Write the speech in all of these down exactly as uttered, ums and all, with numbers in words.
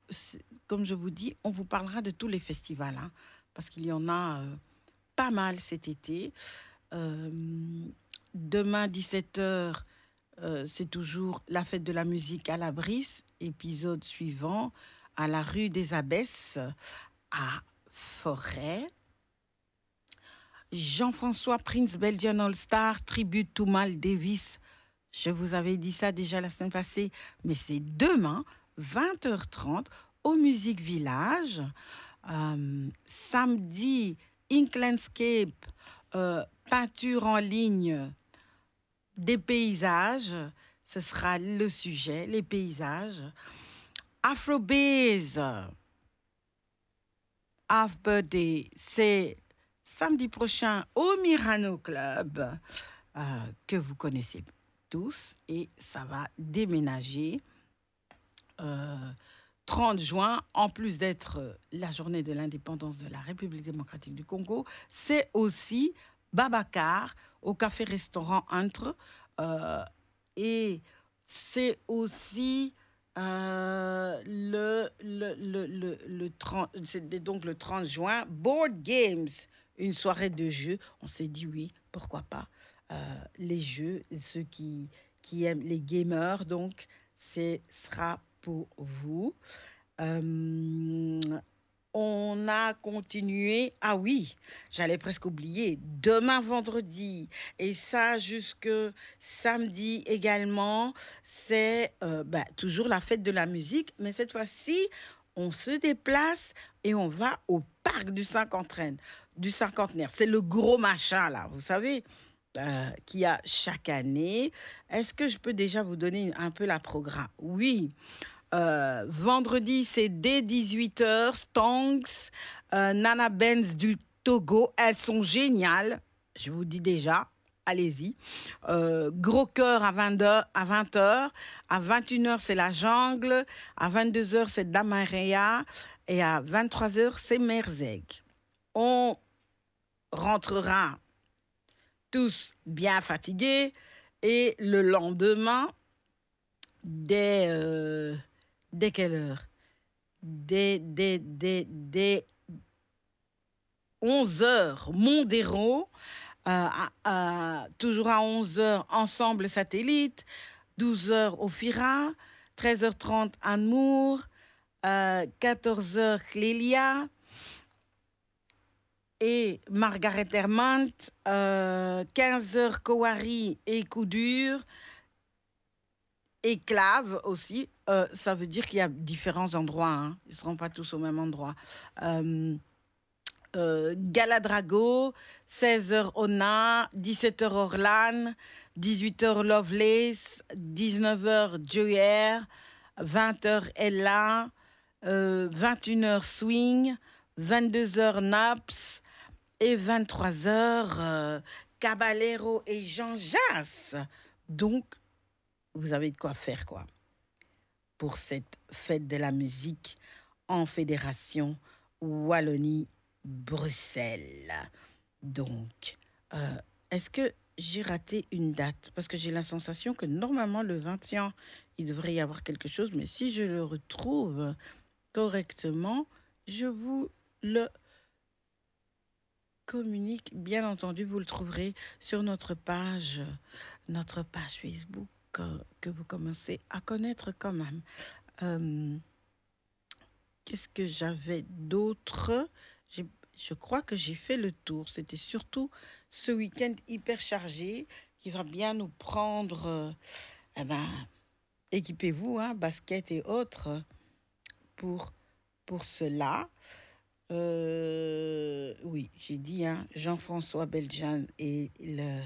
comme je vous dis, on vous parlera de tous les festivals, hein, parce qu'il y en a euh, pas mal cet été. Euh, Demain, dix-sept heures, euh, c'est toujours la fête de la musique à la Brisse. Épisode suivant, à la rue des Abbesses, à Forêt. Jean-François Prince Belgian All-Star, tribute to Mal Davis. Je vous avais dit ça déjà la semaine passée, mais c'est demain, vingt heures trente, au Musique Village. Euh, samedi, Ink Landscape, euh, peinture en ligne des paysages. Ce sera le sujet, les paysages. Afrobiz, Half Birthday, c'est samedi prochain au Mirano Club, euh, que vous connaissez tous, et ça va déménager euh, trente juin, en plus d'être euh, la journée de l'indépendance de la République démocratique du Congo, c'est aussi Babacar au café-restaurant Entre, euh, et c'est aussi euh, le, le, le, le, le trente, c'est donc le trente juin, Board Games, une soirée de jeux. On s'est dit oui, pourquoi pas. Euh, les jeux, ceux qui, qui aiment les gamers, donc, ce sera pour vous. Euh, on a continué. Ah oui, j'allais presque oublier. Demain vendredi, et ça jusque samedi également, c'est euh, bah, toujours la fête de la musique, mais cette fois-ci, on se déplace et on va au parc du cinquantenaire. Du cinquantenaire. C'est le gros machin là, vous savez, euh, qu'il y a chaque année. Est-ce que je peux déjà vous donner un peu la programme? Oui. Euh, vendredi, c'est dès dix-huit heures, Stonks, euh, Nana Benz du Togo. Elles sont géniales, je vous dis déjà. Allez-y. Euh, gros cœur à vingt heures. À vingt heures. À vingt et une heures, c'est la jungle. À vingt-deux heures, c'est Damaria. Et à vingt-trois heures, c'est Merzeg. On rentrera tous bien fatigués. Et le lendemain, dès, euh, dès quelle heure? Dès, dès, dès, dès onze heures, Mondero, euh, à- à- toujours à onze heures, Ensemble Satellite, douze heures, Ophira, treize heures trente, Anmour, euh, quatorze heures, Clélia et Margaret Hermant, euh, quinze heures, Kowari et Coup dur, et Clave aussi. Euh, ça veut dire qu'il y a différents endroits, hein. Ils ne seront pas tous au même endroit. Euh, Euh, Galadrago, seize heures Ona, dix-sept heures Orlan, dix-huit heures Lovelace, dix-neuf heures Joyer, vingt heures Ella, euh, vingt et une heures Swing, vingt-deux heures Naps et vingt-trois heures euh, Caballero et Jean Jass. Donc, vous avez de quoi faire, quoi, pour cette fête de la musique en fédération Wallonie-Bruxelles. Donc, euh, est-ce que j'ai raté une date? Parce que j'ai la sensation que normalement, le vingt et un, il devrait y avoir quelque chose, mais si je le retrouve correctement, je vous le communique. Bien entendu, vous le trouverez sur notre page, notre page Facebook, euh, que vous commencez à connaître quand même. Euh, Qu'est-ce que j'avais d'autre? J'ai- Je crois que j'ai fait le tour. C'était surtout ce week-end hyper chargé qui va bien nous prendre. euh, eh ben, équipez-vous, hein, basket et autres, pour, pour cela. Euh, oui, j'ai dit, hein, Jean-François Beljan et le,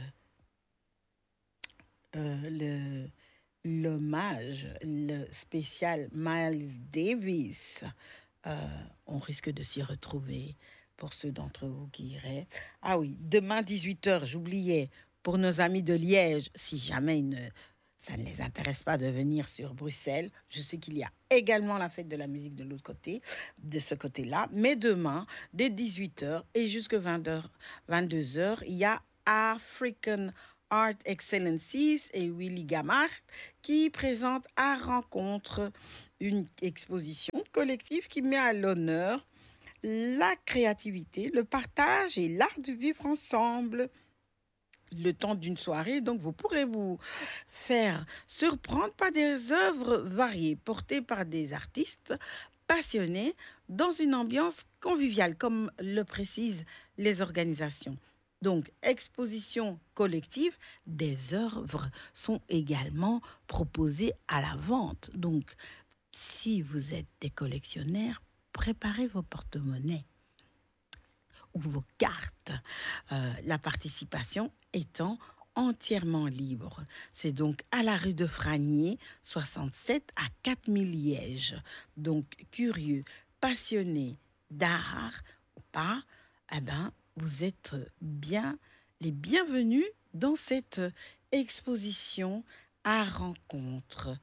euh, le, l'hommage, le spécial Miles Davis. Euh, on risque de s'y retrouver pour ceux d'entre vous qui iraient. Ah oui, demain dix-huit heures, j'oubliais, pour nos amis de Liège, si jamais ne, ça ne les intéresse pas de venir sur Bruxelles, je sais qu'il y a également la fête de la musique de l'autre côté, de ce côté-là, mais demain, dès dix-huit heures et jusqu'à vingt heures, vingt-deux heures, il y a African Art Excellencies et Willy Gamard qui présentent à rencontre une exposition collectif qui met à l'honneur la créativité, le partage et l'art de vivre ensemble. Le temps d'une soirée, donc vous pourrez vous faire surprendre par des œuvres variées portées par des artistes passionnés dans une ambiance conviviale, comme le précisent les organisations. Donc, exposition collective, des œuvres sont également proposées à la vente. Donc, si vous êtes des collectionneurs, préparez vos porte-monnaies ou vos cartes. Euh, la participation étant entièrement libre. C'est donc à la rue de Fragnier, soixante-sept à quatre mille Liège. Donc, curieux, passionné d'art ou pas, eh ben, vous êtes bien les bienvenus dans cette exposition à rencontre,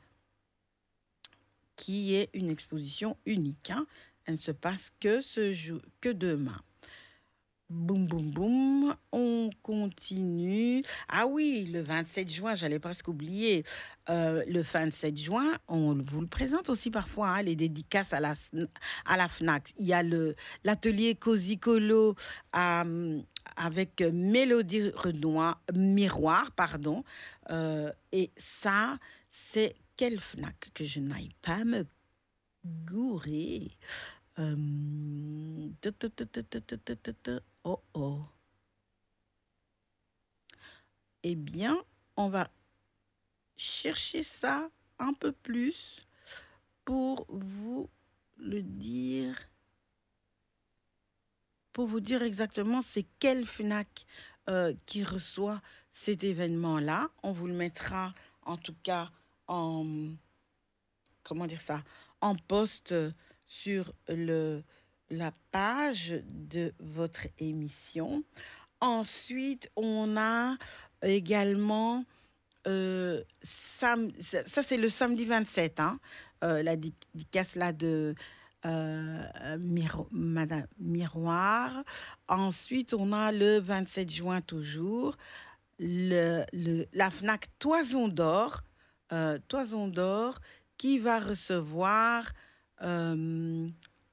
qui est une exposition unique. Hein. Elle ne se passe que, ce jour, que demain. Boum, boum, boum, on continue. Ah oui, le vingt-sept juin, j'allais presque oublier. Euh, le vingt-sept juin, on vous le présente aussi parfois, hein, les dédicaces à la, à la FNAC. Il y a le, l'atelier Cozy Colo à, avec Mélodie Renoir, Miroir, pardon. Euh, et ça, c'est quelle FNAC que je n'aille pas me gourer. Euh, Oh oh. Eh bien, on va chercher ça un peu plus pour vous le dire, pour vous dire exactement c'est quelle FNAC euh, qui reçoit cet événement-là. On vous le mettra en tout cas en, comment dire ça, en post sur le, la page de votre émission. Ensuite, on a également, euh, sam- ça, ça, c'est le samedi vingt-sept, hein, euh, la dédicace là de euh, Miro- Madame Miroir. Ensuite, on a le vingt-sept juin toujours, le, le- la FNAC Toison d'Or, euh, Toison d'Or, qui va recevoir... euh,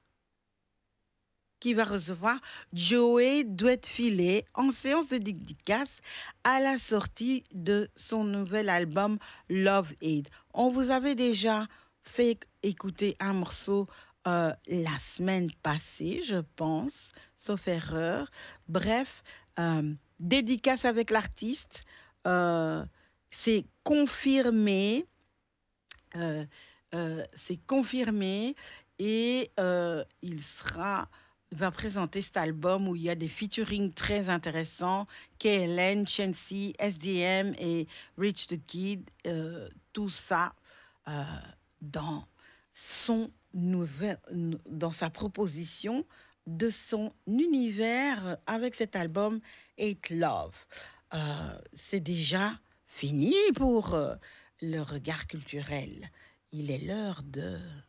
qui va recevoir Joey Douette-Filet en séance de dédicace à la sortie de son nouvel album Love Aid. On vous avait déjà fait écouter un morceau euh, la semaine passée, je pense, sauf erreur. Bref, euh, dédicace avec l'artiste, euh, c'est confirmé. Euh, euh, c'est confirmé et euh, il sera va présenter cet album où il y a des featuring très intéressants, K L N, Chancy, S D M et Rich the Kid, euh, tout ça euh, dans son nouvel, dans sa proposition de son univers avec cet album Hate Love. Euh, c'est déjà fini pour euh, le regard culturel. Il est l'heure de